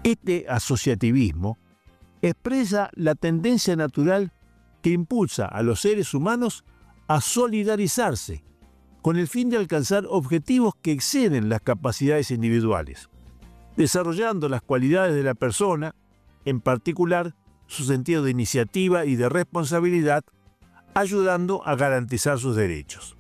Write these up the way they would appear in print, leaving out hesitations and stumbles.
Este asociativismo expresa la tendencia natural que impulsa a los seres humanos a solidarizarse con el fin de alcanzar objetivos que exceden las capacidades individuales, desarrollando las cualidades de la persona, en particular su sentido de iniciativa y de responsabilidad, ayudando a garantizar sus derechos.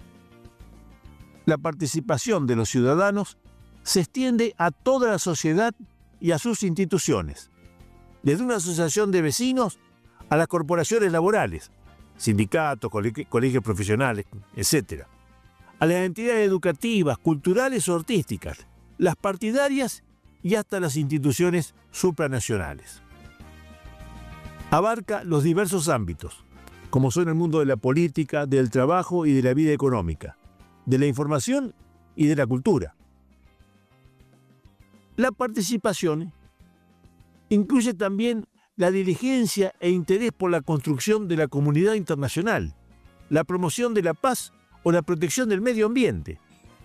La participación de los ciudadanos se extiende a toda la sociedad y a sus instituciones, desde una asociación de vecinos a las corporaciones laborales, sindicatos, colegios profesionales, etc., a las entidades educativas, culturales o artísticas, las partidarias y hasta las instituciones supranacionales. Abarca los diversos ámbitos, como son el mundo de la política, del trabajo y de la vida económica, de la información y de la cultura. La participación incluye también la diligencia e interés por la construcción de la comunidad internacional, la promoción de la paz o la protección del medio ambiente.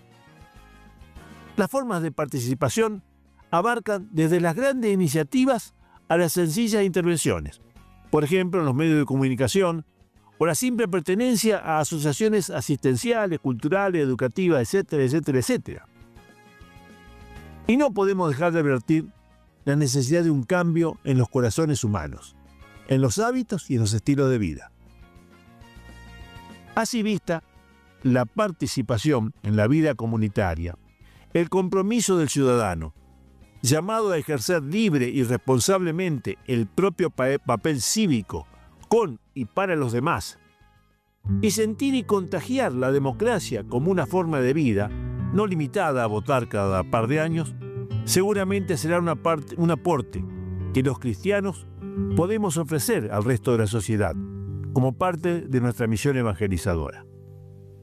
Las formas de participación abarcan desde las grandes iniciativas a las sencillas intervenciones, por ejemplo en los medios de comunicación, o la simple pertenencia a asociaciones asistenciales, culturales, educativas, etcétera, etcétera, etcétera. Y no podemos dejar de advertir la necesidad de un cambio en los corazones humanos, en los hábitos y en los estilos de vida. Así vista, la participación en la vida comunitaria, el compromiso del ciudadano, llamado a ejercer libre y responsablemente el propio papel cívico con y para los demás, y sentir y contagiar la democracia como una forma de vida, no limitada a votar cada par de años, seguramente será un aporte que los cristianos podemos ofrecer al resto de la sociedad como parte de nuestra misión evangelizadora.